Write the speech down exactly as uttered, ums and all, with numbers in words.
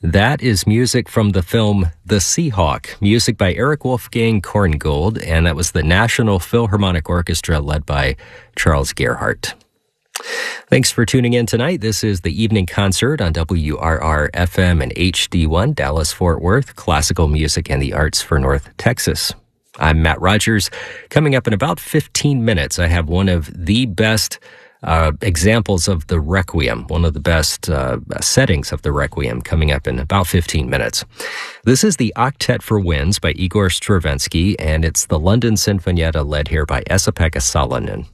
That is music from the film The Seahawk, music by Eric Wolfgang Korngold, and that was the National Philharmonic Orchestra led by Charles Gerhardt. Thanks for tuning in tonight. This is the Evening Concert on W R R F M and H D one, Dallas-Fort Worth, classical music and the arts for North Texas. I'm Matt Rogers. Coming up in about fifteen minutes, I have one of the best Uh, examples of the Requiem, one of the best uh, settings of the Requiem, coming up in about fifteen minutes. This is the Octet for Winds by Igor Stravinsky, and it's the London Sinfonietta led here by Esa-Pekka Salonen.